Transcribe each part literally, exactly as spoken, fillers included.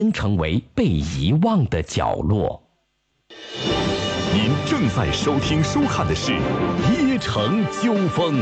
成为被遗忘的角落。 您正在收听收看的是《椰城纠纷》。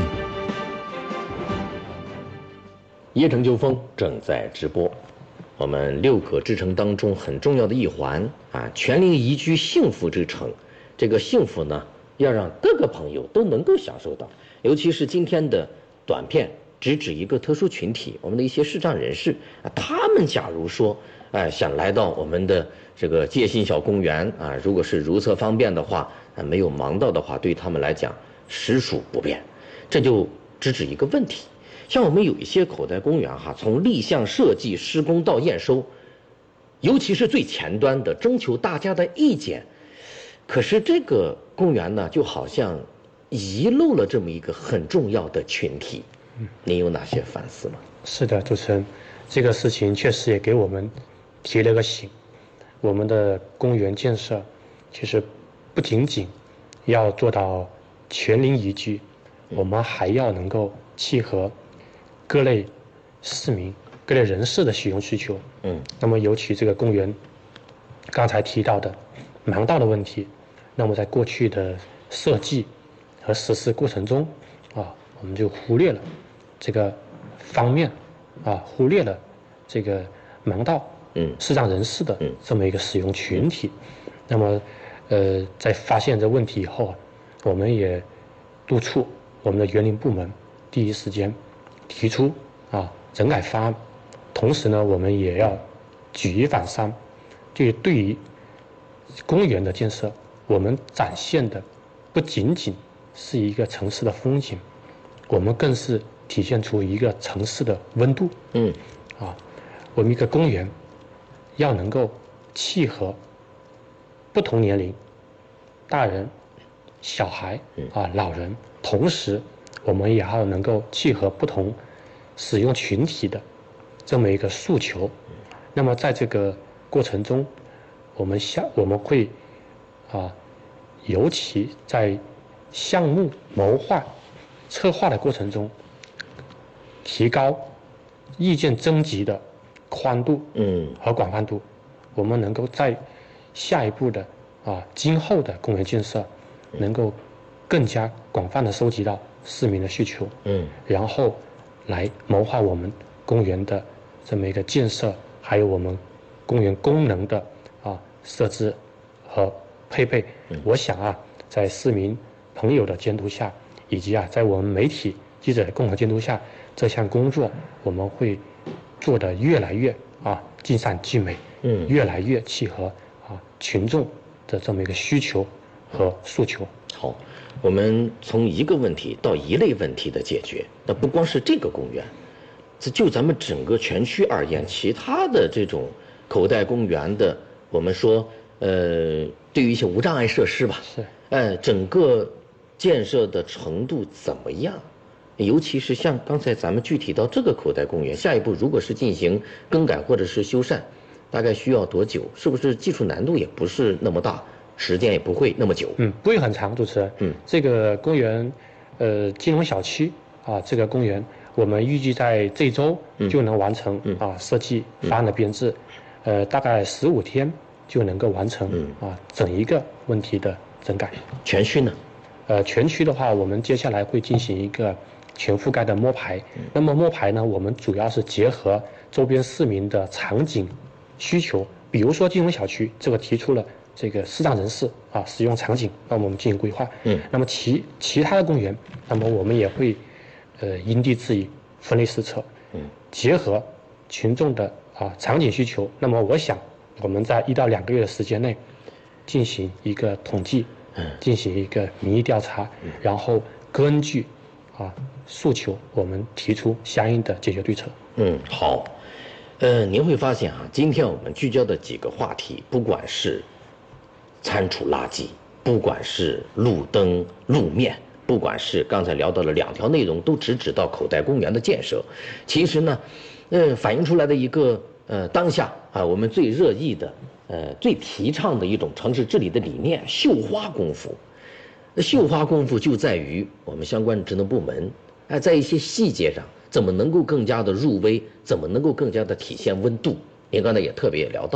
椰城纠纷正在直播。我们六可之城当中很重要的一环啊，全龄宜居幸福之城。这个幸福呢，要让各个朋友都能够享受到。尤其是今天的短片直指一个特殊群体，我们的一些视障人士啊，他们假如说哎想来到我们的这个界心小公园啊，如果是如厕方便的话啊，没有盲道的话，对他们来讲实属不便。这就直指一个问题。像我们有一些口袋公园哈，从立项设计、施工到验收，尤其是最前端的征求大家的意见，可是这个公园呢，就好像遗漏了这么一个很重要的群体。您有哪些反思吗？ 是的，主持人，这个事情确实也给我们提了个醒。我们的公园建设其实不仅仅要做到全龄宜居，我们还要能够契合各类市民、各类人士的使用需求。嗯，那么尤其这个公园刚才提到的盲道的问题，那么在过去的设计和实施过程中啊，我们就忽略了这个方面啊，忽略了这个盲道、嗯，视障人士的这么一个使用群体。那么，呃，在发现这问题以后啊，我们也督促我们的园林部门第一时间提出啊整改方案，同时呢，我们也要举一反三，就对于公园的建设，我们展现的不仅仅是一个城市的风景，我们更是体现出一个城市的温度。嗯，啊，我们一个公园要能够契合不同年龄，大人、小孩啊、老人，同时我们也要能够契合不同使用群体的这么一个诉求。那么在这个过程中，我们下我们会啊，尤其在项目谋划、策划的过程中，提高意见征集的宽度嗯和广泛度，我们能够在下一步的啊今后的公园建设，能够更加广泛的收集到市民的需求，嗯，然后来谋划我们公园的这么一个建设，还有我们公园功能的啊设置和配备。我想啊，在市民朋友的监督下，以及啊在我们媒体记者的共同监督下，这项工作我们会做得越来越啊尽善尽美，嗯，越来越契合啊群众的这么一个需求和诉求。 好，我们从一个问题到一类问题的解决，那不光是这个公园，这就咱们整个全区而言，其他的这种口袋公园的，我们说，呃，对于一些无障碍设施吧，是，呃，整个建设的程度怎么样？尤其是像刚才咱们具体到这个口袋公园，下一步如果是进行更改或者是修缮，大概需要多久？是不是技术难度也不是那么大？时间也不会那么久， 嗯，不会很长，主持人。嗯，这个公园，呃，金融小区啊，这个公园我们预计在这周就能完成、嗯、啊设计方案的编制，嗯、呃，大概十五天就能够完成、嗯、啊整一个问题的整改。 全区呢？ 呃，全区的话，我们接下来会进行一个全覆盖的摸排。嗯、那么摸排呢，我们主要是结合周边市民的场景需求，比如说金融小区这个提出了。这个视障人士啊，使用场景，那我们进行规划。嗯，那么其其他的公园，那么我们也会，呃，因地制宜，分类施策。嗯，结合群众的啊场景需求，那么我想我们在一到两个月的时间内，进行一个统计，嗯，进行一个民意调查，嗯、然后根据啊诉求，我们提出相应的解决对策。 嗯，好。呃，您会发现啊，今天我们聚焦的几个话题，不管是铲除垃圾，不管是路灯路面，不管是刚才聊到了两条内容，都直指到口袋公园的建设。其实呢，呃，反映出来的一个呃当下啊，我们最热议的呃最提倡的一种城市治理的理念——绣花功夫。那绣花功夫就在于我们相关职能部门哎、呃，在一些细节上怎么能够更加的入微，怎么能够更加的体现温度。您刚才也特别也聊到。